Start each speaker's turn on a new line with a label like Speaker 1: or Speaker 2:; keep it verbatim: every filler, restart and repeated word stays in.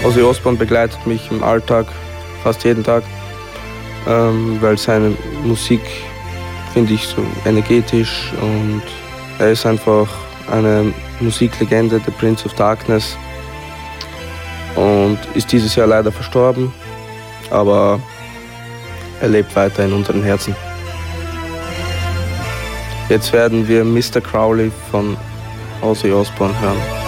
Speaker 1: Ozzy Osbourne begleitet mich im Alltag fast jeden Tag, ähm, weil seine Musik finde ich so energetisch und er ist einfach eine Musiklegende, der Prince of Darkness, und ist dieses Jahr leider verstorben, aber er lebt weiter in unseren Herzen. Jetzt werden wir Mister Crowley von Ozzy Osbourne hören.